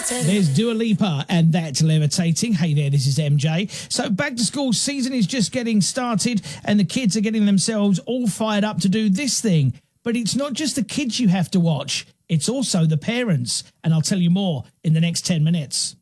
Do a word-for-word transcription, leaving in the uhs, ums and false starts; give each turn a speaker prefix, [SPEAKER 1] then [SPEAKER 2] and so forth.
[SPEAKER 1] There's Dua Lipa and That's Levitating. Hey there, this is M J. So back to school season is just getting started and the kids are getting themselves all fired up to do this thing. But it's not just the kids you have to watch, it's also the parents. And I'll tell you more in the next ten minutes.